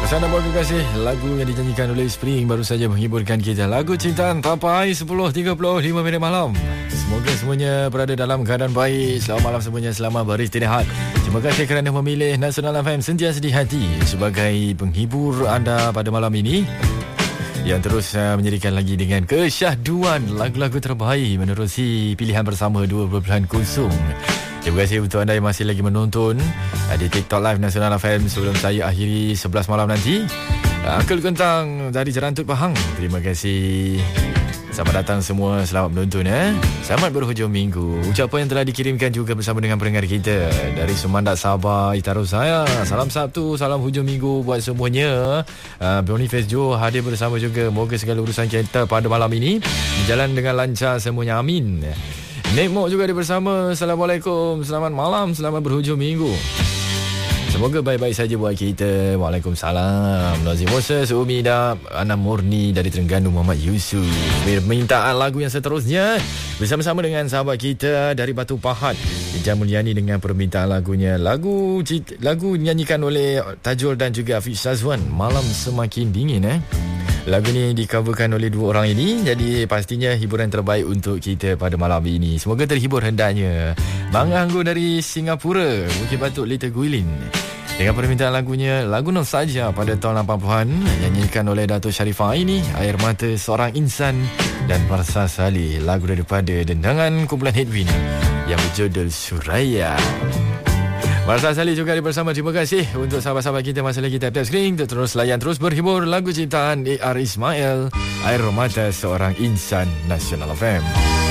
Sana buat kekasih, lagu yang dinyanyikan oleh Spring baru saja menghiburkan kita. Lagu Cintaan Sampai 10.35 minit malam. Semoga semuanya berada dalam keadaan baik. Selamat malam semuanya, selamat beristirahat. Terima kasih kerana memilih Nasional FM sentiasa di hati sebagai penghibur anda pada malam ini, yang terus menjadikan lagi dengan kesyahduan lagu-lagu terbaik menerusi pilihan bersama 2.0. Terima kasih untuk anda yang masih lagi menonton di TikTok Live Nasional FM sebelum saya akhiri 11 malam nanti. Uncle Kentang dari Jerantut Pahang, terima kasih. Selamat datang semua, selamat menonton. Selamat berhujung minggu. Ucapan yang telah dikirimkan juga bersama dengan pendengar kita dari Sumandak, Sabah, Itarusaya. Salam Sabtu, salam hujung minggu buat semuanya. Boniface Joe hadir bersama juga. Moga segala urusan kita pada malam ini berjalan dengan lancar semuanya, amin. Nek Mok juga ada bersama. Assalamualaikum, selamat malam, selamat berhujung minggu. Semoga baik-baik saja buat kita. Waalaikumsalam. Nazim Moses, Umi Dab, Ana Murni dari Terengganu, Muhammad Yusuf. Permintaan lagu yang seterusnya bersama-sama dengan sahabat kita dari Batu Pahat, Ijam Mulyani, dengan permintaan lagunya. Lagu nyanyikan oleh Tajul dan juga Hafiz Syazwan, Malam Semakin Dingin. Lagu ni di-coverkan oleh dua orang ini, jadi pastinya hiburan terbaik untuk kita pada malam ini. Semoga terhibur hendaknya. Bang Anggun dari Singapura, Bukit Batuk, Little Guilin, dengan permintaan lagunya, lagu nostalgia pada tahun 80-an, nyanyikan oleh Datuk Sharifah ini, Air Mata Seorang Insan, dan Farsa Salih, lagu daripada dendangan kumpulan Headwind yang berjudul Suraya. Farsa Salih juga ada bersama. Terima kasih untuk sahabat-sahabat kita masa lagi tap screen untuk terus layan, terus berhibur. Lagu ciptaan A.R. Ismail, Air Mata Seorang Insan, Nasional FM.